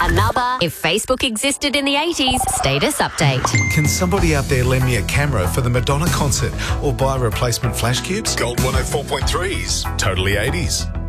Another If Facebook Existed in the 80s status update. Can somebody out there lend me a camera for the Madonna concert or buy replacement flash cubes? Gold 104.3's Totally 80s.